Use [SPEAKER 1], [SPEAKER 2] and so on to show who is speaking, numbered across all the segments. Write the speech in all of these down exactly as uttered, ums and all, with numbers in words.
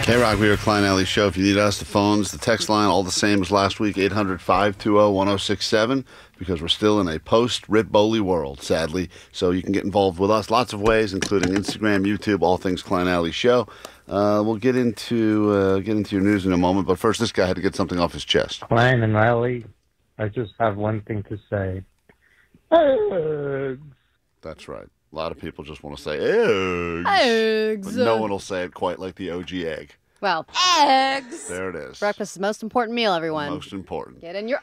[SPEAKER 1] K-Rock, we are Klein Alley Show. If you need us, the phones, the text line, all the same as last week, eight hundred, five two zero, one zero six seven, because we're still in a post-Rip Bowley world, sadly. So you can get involved with us lots of ways, including Instagram, YouTube, all things Klein Alley Show. Uh, we'll get into uh, get into your news in a moment, but first, this guy had to get something off his chest.
[SPEAKER 2] Klein and Alley, I just have one thing to say. Eggs.
[SPEAKER 1] That's right. A lot of people just want to say eggs.
[SPEAKER 3] Eggs.
[SPEAKER 1] But no one will say it quite like the O G egg.
[SPEAKER 3] Well, eggs.
[SPEAKER 1] There it is.
[SPEAKER 3] Breakfast is the most important meal, everyone.
[SPEAKER 1] Most important.
[SPEAKER 3] Get in your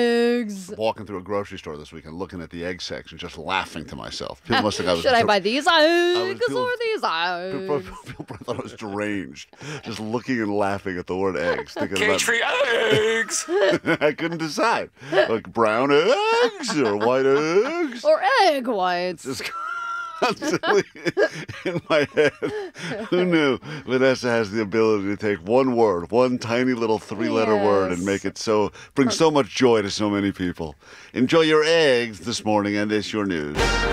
[SPEAKER 3] eggs.
[SPEAKER 1] Walking through a grocery store this weekend, looking at the egg section, just laughing to myself. People must think I was...
[SPEAKER 3] Should I buy these eggs
[SPEAKER 1] people,
[SPEAKER 3] or these eggs?
[SPEAKER 1] People, people thought I was deranged. Just looking and laughing at the word eggs.
[SPEAKER 4] Cage-free eggs!
[SPEAKER 1] I couldn't decide. Like brown eggs or white eggs.
[SPEAKER 3] Or egg whites.
[SPEAKER 1] Just constantly in my head. Who knew Vanessa has the ability to take one word, one tiny little three-letter
[SPEAKER 3] Yes.
[SPEAKER 1] word, and make it so, bring so much joy to so many people. Enjoy your eggs this morning, and it's your news.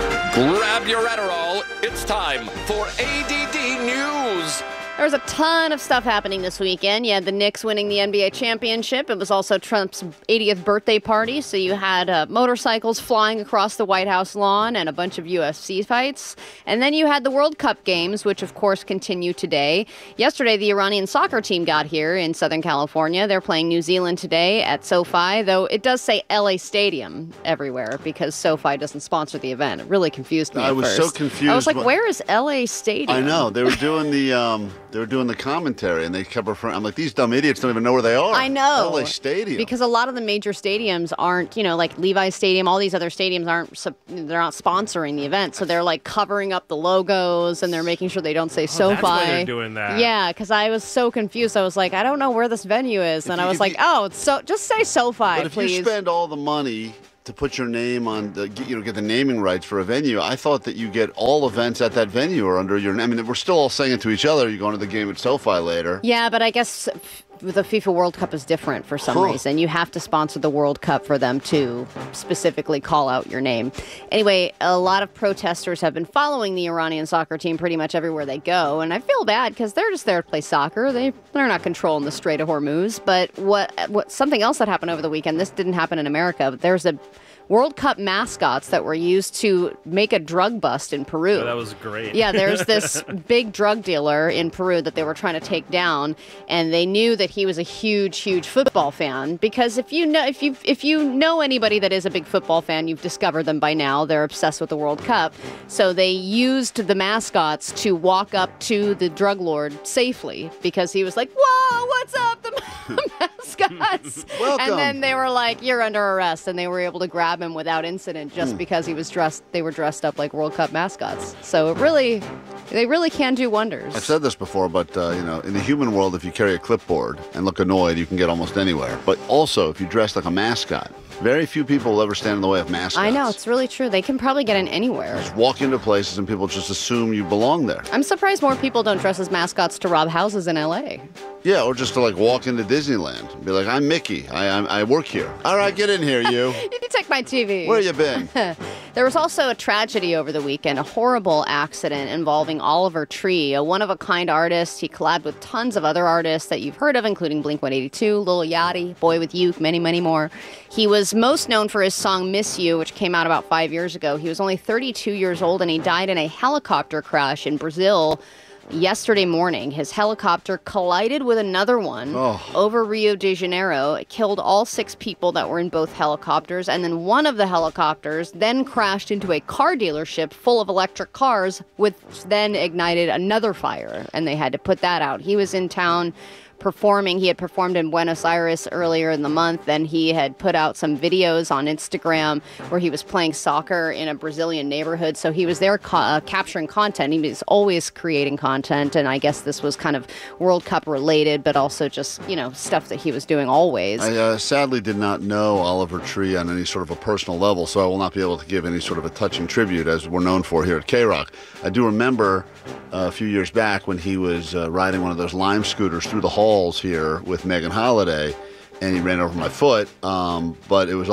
[SPEAKER 4] Grab your Adderall. It's time for A D D News.
[SPEAKER 3] There was a ton of stuff happening this weekend. You had the Knicks winning the N B A championship. It was also Trump's eightieth birthday party, so you had uh, motorcycles flying across the White House lawn and a bunch of U F C fights. And then you had the World Cup games, which of course continue today. Yesterday, the Iranian soccer team got here in Southern California. They're playing New Zealand today at SoFi, though it does say L A Stadium everywhere because SoFi doesn't sponsor the event. It really confused me
[SPEAKER 1] I
[SPEAKER 3] at
[SPEAKER 1] was
[SPEAKER 3] first.
[SPEAKER 1] so confused.
[SPEAKER 3] I was like,
[SPEAKER 1] when-
[SPEAKER 3] where is L A Stadium?
[SPEAKER 1] I know. They were doing the um, they were doing the commentary, and they kept referring. I'm like, these dumb idiots don't even know where they are.
[SPEAKER 3] I know.
[SPEAKER 1] L A Stadium.
[SPEAKER 3] Because a lot of the major stadiums aren't, you know, like Levi's Stadium, all these other stadiums aren't, sup- they're not sponsoring the event. So they're like covering up the logos and they're making sure they don't say SoFi.
[SPEAKER 5] That's why they're doing that.
[SPEAKER 3] Yeah, because I was so confused. I was like, I don't know where this venue is. And
[SPEAKER 1] you-
[SPEAKER 3] I was
[SPEAKER 1] if
[SPEAKER 3] like,
[SPEAKER 1] you-
[SPEAKER 3] oh, it's so just say SoFi,
[SPEAKER 1] But if
[SPEAKER 3] please.
[SPEAKER 1] you spend all the money to put your name on, the, get- you know, get the naming rights for a venue, I thought that you get all events at that venue or under your name. I mean, we're still all saying it to each other. You're going to the game at SoFi later.
[SPEAKER 3] Yeah, but I guess f- the FIFA World Cup is different for some
[SPEAKER 1] Huh.
[SPEAKER 3] reason. You have to sponsor the World Cup for them to specifically call out your name. Anyway, a lot of protesters have been following the Iranian soccer team pretty much everywhere they go, and I feel bad because they're just there to play soccer. They they're not controlling the Strait of Hormuz. But what what something else that happened over the weekend? This didn't happen in America, but there's a World Cup mascots that were used to make a drug bust in Peru.
[SPEAKER 5] Oh, that was great.
[SPEAKER 3] Yeah, there's this big drug dealer in Peru that they were trying to take down, and they knew that he was a huge, huge football fan. Because if you know, if you if you know anybody that is a big football fan, you've discovered them by now. They're obsessed with the World Cup, so they used the mascots to walk up to the drug lord safely because he was like, "Whoa, what's up, the mascots?"
[SPEAKER 1] Welcome.
[SPEAKER 3] And then they were like, "You're under arrest," and they were able to grab him without incident just
[SPEAKER 1] Hmm.
[SPEAKER 3] because he was dressed. They were dressed up like World Cup mascots. So it really, they really can do wonders.
[SPEAKER 1] I've said this before, but uh, you know, in the human world, if you carry a clipboard and look annoyed, you can get almost anywhere. But also, if you dress like a mascot, very few people will ever stand in the way of mascots.
[SPEAKER 3] I know, it's really true. They can probably get in anywhere.
[SPEAKER 1] Just walk into places and people just assume you belong there.
[SPEAKER 3] I'm surprised more people don't dress as mascots to rob houses in L A.
[SPEAKER 1] Yeah, or just to like walk into Disneyland and be like, "I'm Mickey. I I, I work here." All right, get in here, you.
[SPEAKER 3] You can take my T V.
[SPEAKER 1] Where you been?
[SPEAKER 3] There was also a tragedy over the weekend, a horrible accident involving Oliver Tree, a one-of-a-kind artist. He collabed with tons of other artists that you've heard of, including Blink one eighty-two, Lil Yachty, Boy With You, many, many more. He was most known for his song Miss You, which came out about five years ago. He was only thirty-two years old, and he died in a helicopter crash in Brazil yesterday morning. His helicopter collided with another one
[SPEAKER 1] Oh.
[SPEAKER 3] over Rio de Janeiro. It killed all six people that were in both helicopters, and then one of the helicopters then crashed into a car dealership full of electric cars, which then ignited another fire, and they had to put that out. He was in town performing. He had performed in Buenos Aires earlier in the month, and he had put out some videos on Instagram where he was playing soccer in a Brazilian neighborhood. So he was there ca- uh, capturing content. He was always creating content, and I guess this was kind of World Cup related, but also just, you know, stuff that he was doing always.
[SPEAKER 1] I uh, sadly did not know Oliver Tree on any sort of a personal level, so I will not be able to give any sort of a touching tribute as we're known for here at K-Rock. I do remember uh, a few years back when he was uh, riding one of those Lime scooters through the halls here with Megan Holiday, and he ran over my foot, um, but it was all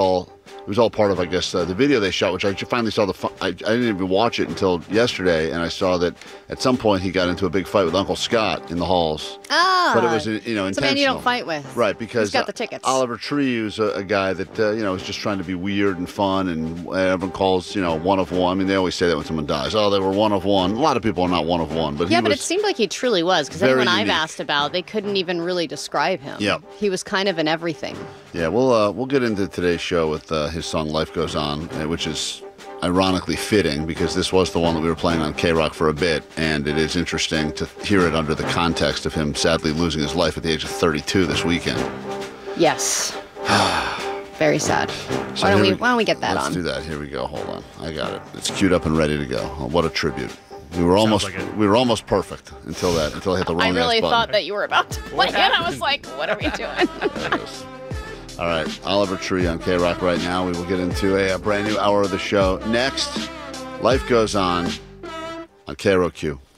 [SPEAKER 1] it was all part of, I guess, uh, the video they shot, which I finally saw the. Fu- I, I didn't even watch it until yesterday, and I saw that at some point he got into a big fight with Uncle Scott in the halls.
[SPEAKER 3] Ah,
[SPEAKER 1] but it was, you know, intentional.
[SPEAKER 3] It's a man you don't fight with.
[SPEAKER 1] Right, because
[SPEAKER 3] He's got the tickets.
[SPEAKER 1] Oliver Tree was a, a guy that, uh, you know, is just trying to be weird and fun, and everyone calls, you know, one of one. I mean, they always say that when someone dies. Oh, they were one of one. A lot of people are not one of one, but
[SPEAKER 3] yeah,
[SPEAKER 1] he
[SPEAKER 3] but
[SPEAKER 1] was
[SPEAKER 3] it seemed like he truly was, because
[SPEAKER 1] very
[SPEAKER 3] everyone I've
[SPEAKER 1] unique.
[SPEAKER 3] asked about, they couldn't even really describe him.
[SPEAKER 1] Yep.
[SPEAKER 3] He was kind of an everything.
[SPEAKER 1] Yeah, we'll uh, we'll get into today's show with uh, his song "Life Goes On," uh, which is ironically fitting because this was the one that we were playing on K-Rock for a bit, and it is interesting to hear it under the context of him sadly losing his life at the age of thirty-two this weekend.
[SPEAKER 3] Yes. Very sad.
[SPEAKER 1] So
[SPEAKER 3] why don't
[SPEAKER 1] here
[SPEAKER 3] we Why don't we get that
[SPEAKER 1] let's
[SPEAKER 3] on?
[SPEAKER 1] do that. Here we go. Hold on, I got it. It's queued up and ready to go. Oh, what a tribute. We were almost
[SPEAKER 5] like it.
[SPEAKER 1] we were almost perfect until that until I hit the wrong
[SPEAKER 3] I really
[SPEAKER 1] ass button.
[SPEAKER 3] thought that you were about to play it. I was like, what are we doing?
[SPEAKER 1] There it is. All right, Oliver Tree on K-Rock right now. We will get into a, a brand new hour of the show next. Life Goes On on K R O Q.